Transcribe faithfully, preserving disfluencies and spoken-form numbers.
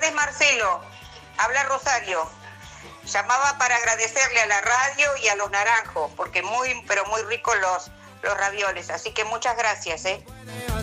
tardes, Marcelo. Habla Rosario. Llamaba para agradecerle a la radio y a los naranjos, porque muy, pero muy ricos los, los ravioles. Así que muchas gracias, ¿eh?